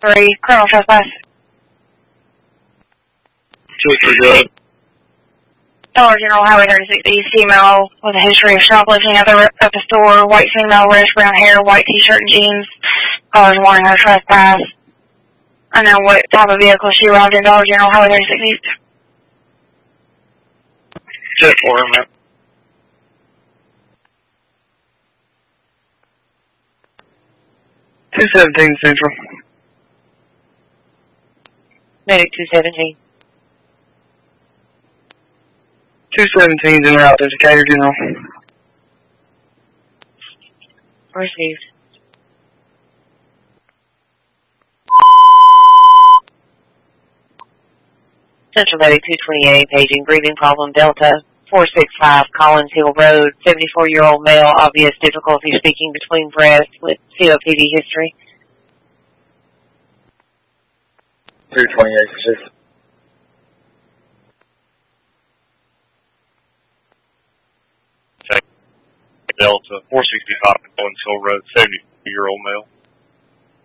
3, criminal trespass. 2-3 good. Dollar General, Highway 36 East, female with a history of shoplifting at the store, white female, reddish brown hair, white t-shirt and jeans. Callers warning her trespass. I know what type of vehicle she arrived in. Dollar General, Highway 36 East. Check for her, man. .217 Central. Medic 217. 217's en route to Decatur General. Received. Central Medic 228, paging breathing problem Delta 465 Collins Hill Road, 74-year-old male, obvious difficulty speaking between breaths with COPD history. 328, Delta 465 Collins Hill Road, 70-year-old male.